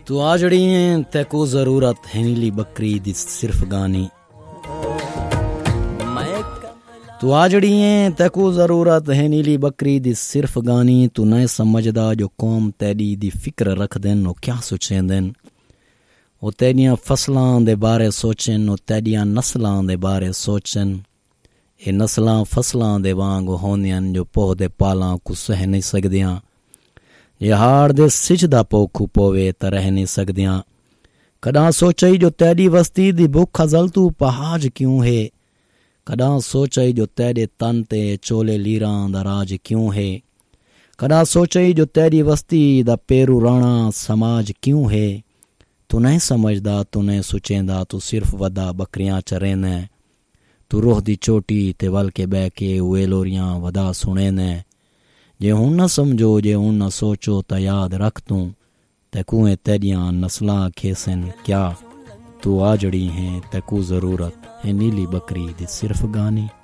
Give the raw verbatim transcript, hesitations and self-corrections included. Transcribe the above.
तू आ जड़ी है तेको जरूरत है नीली बकरी दी सिर्फ गानी तू आ जड़ी है तेको जरूरत है नीली बकरी दी सिर्फ गानी तू न समझदा जो कौम तेरी दी फिक्र रख देन ओ क्या सोचेंदन ओ तेरियां फसलां दे बारे सोचन ओ तेरियां नस्लां दे बारे सोचन ए नस्लां फसलां दे वांग होंदियां जो पोह दे पालां को सह नहीं सकदियां ये हाड़ दे सिज दा पोखू पोवे त रह नहीं सकदियां कदा सोचई जो तेरी वस्ती दी भुख अजल तू पहाज क्यों है कदा सोचई जो तेरे तन ते चोले लीरां दा राज क्यों है कदा सोचई जो तेरी वस्ती दा पेरू राणा समाज क्यों है तू नहीं समझदा तू नहीं सोचेंदा तू सिर्फ वदा बकरियां चरेने तू रोह दी चोटी ते वल के बह के उए लोरियां वदा सुनेने जे हूं न समझो जे हूं न सोचो त याद रख तू ते कुएं तेरियां नस्लां खेसन क्या तू आ जड़ी हैं तेकू जरूरत है नीली बकरी दी सिर्फ गानी।